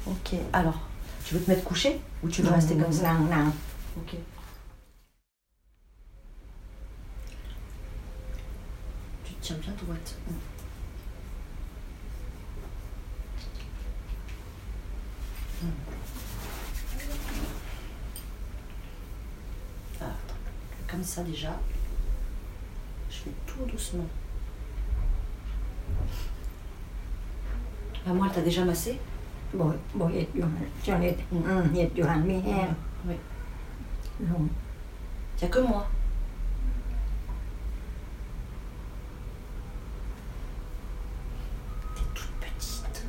Ok, alors, tu veux te mettre couché ou tu veux rester comme ça? Non. Ok. Tu te tiens bien droite. Ah, attends. Comme ça déjà. Je fais tout doucement. Ah, moi, elle t'a déjà massé? Bon, il est du mi hair. Oui. Long. Il n'y a que moi. T'es toute petite.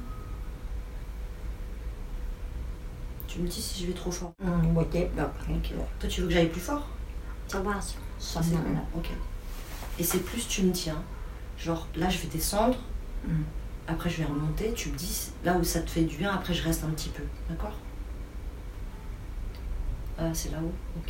Tu me dis si je vais trop fort. Bon, jet donc. Ok. Toi, tu veux que j'aille plus fort? Ça va, ça C'est va. bon. Ok. Et c'est plus tu me tiens. Genre, là, je vais descendre. Après, je vais remonter. Tu me dis là où ça te fait du bien. Après, je reste un petit peu. D'accord? Ah, c'est là-haut? Ok.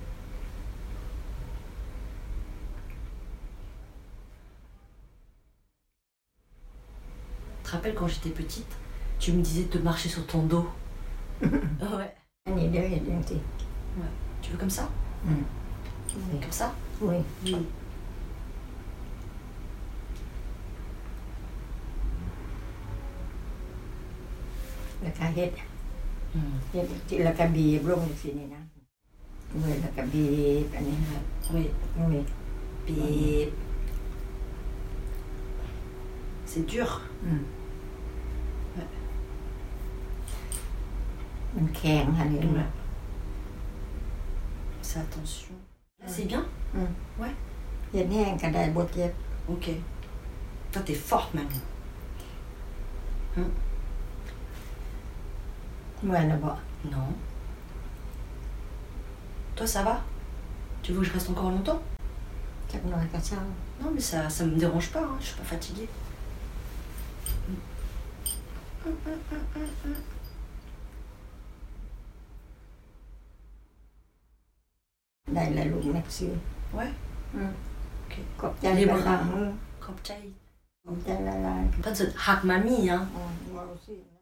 Tu te rappelles quand j'étais petite, tu me disais de marcher sur ton dos? Ouais. Ouais. Tu veux comme ça? Oui. Comme ça? Oui. Oui. Là cả hết. Thì là cả bì luôn thì này nè. Người là cả bì cái này là. Oui. Oui. Bip. C'est dur. Ouais. Mình khen hả liền mà. Fais attention. Là, c'est bien? Ouais. Hiện hẹn cả đại bột chết. Ok. Toi, t'es forte, même. Mười là bỏ. Non. Toi, ça va? Tu veux que je reste encore longtemps? Chắc nói cả sao. Non, mais ça me dérange pas, hein. Je suis pas fatiguée. Đây là lúc nét xưa. Ouais. Ok. Cọp chay Les là bras. làm. Cọp chay. Cọp chay là làm. En fait, c'est hak mami, hein. Wow,